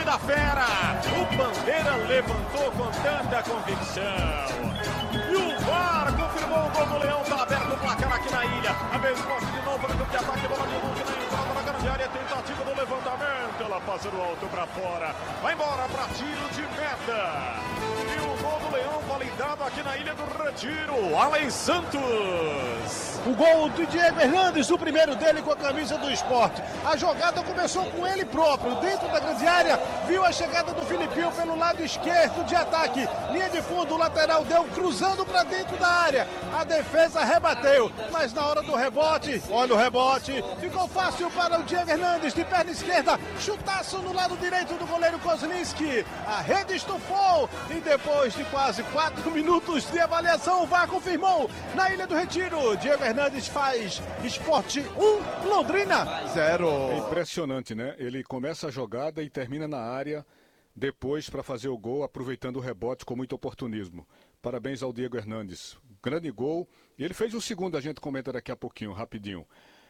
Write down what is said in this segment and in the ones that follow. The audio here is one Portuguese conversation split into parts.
da fera. O Bandeira levantou com tanta convicção. E o VAR confirmou o gol do Leão. Tá aberto o placar aqui na ilha. A vez posse de novo para o campo de ataque. Bola de longe na entrada da grande área. Tentativa do levantamento. Ela passa do alto para fora. Vai embora para tiro de meta. E o gol do Leão validado aqui na Ilha do Retiro. Alen Santos. O gol do Diego Hernandes, o primeiro dele com a camisa do Sport. A jogada começou com ele próprio, dentro da grande área. Viu a chegada do Filipinho pelo lado esquerdo de ataque. Linha de fundo, o lateral deu cruzando para dentro da área. A defesa rebateu, mas na hora do rebote, olha o rebote. Ficou fácil para o Diego Hernandes de perna esquerda. Chutaço no lado direito do goleiro Kozlinski. A rede estufou e depois de quase 4 minutos de avaliação, o VAR confirmou na Ilha do Retiro. Diego Hernandes faz Sport 1, Londrina 0. É impressionante, né? Ele começa a jogada e termina na área depois para fazer o gol, aproveitando o rebote com muito oportunismo. Parabéns ao Diego Hernandes. Grande gol. E ele fez o segundo, a gente comenta daqui a pouquinho, rapidinho.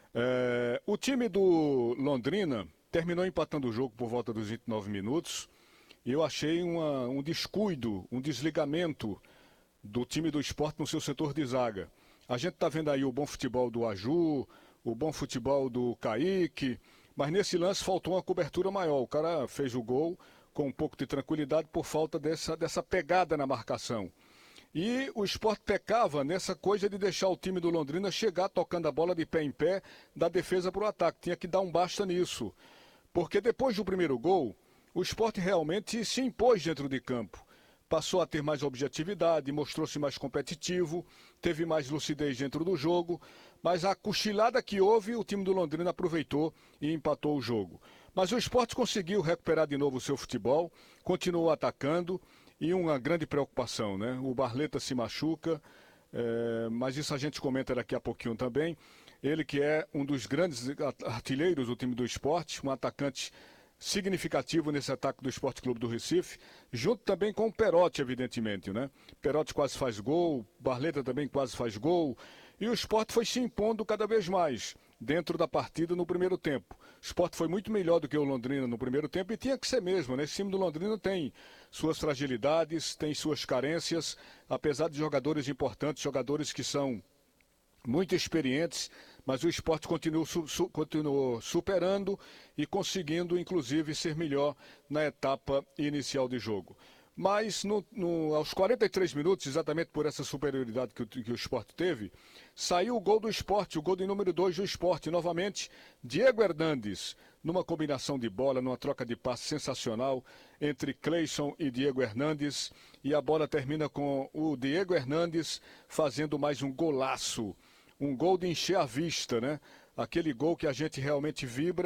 O time do Londrina terminou empatando o jogo por volta dos 29 minutos. E eu achei um descuido, um desligamento do time do Sport no seu setor de zaga. A gente está vendo aí o bom futebol do Aju, o bom futebol do Kaique, mas nesse lance faltou uma cobertura maior. O cara fez o gol com um pouco de tranquilidade por falta dessa pegada na marcação. E o Sport pecava nessa coisa de deixar o time do Londrina chegar tocando a bola de pé em pé da defesa para o ataque. Tinha que dar um basta nisso. Porque depois do primeiro gol, o Sport realmente se impôs dentro de campo. Passou a ter mais objetividade, mostrou-se mais competitivo, teve mais lucidez dentro do jogo, mas a cochilada que houve, o time do Londrina aproveitou e empatou o jogo. Mas o Sport conseguiu recuperar de novo o seu futebol, continuou atacando e uma grande preocupação, né? O Barleta se machuca, mas isso a gente comenta daqui a pouquinho também. Ele que é um dos grandes artilheiros do time do Sport, um atacante significativo nesse ataque do Sport Clube do Recife, junto também com o Perotti, evidentemente, né? Perotti quase faz gol, Barleta também quase faz gol, e o Sport foi se impondo cada vez mais dentro da partida no primeiro tempo. O Sport foi muito melhor do que o Londrina no primeiro tempo e tinha que ser mesmo, né? Esse time do Londrina tem suas fragilidades, tem suas carências, apesar de jogadores importantes, jogadores que são muito experientes, mas o Sport continuou superando e conseguindo, inclusive, ser melhor na etapa inicial de jogo. Mas aos 43 minutos, exatamente por essa superioridade que o Sport teve, saiu o gol do Sport, o gol de número 2 do Sport. Novamente, Diego Hernandes, numa combinação de bola, numa troca de passe sensacional entre Cleison e Diego Hernandes. E a bola termina com o Diego Hernandes fazendo mais um golaço. Um gol de encher a vista, né? Aquele gol que a gente realmente vibra.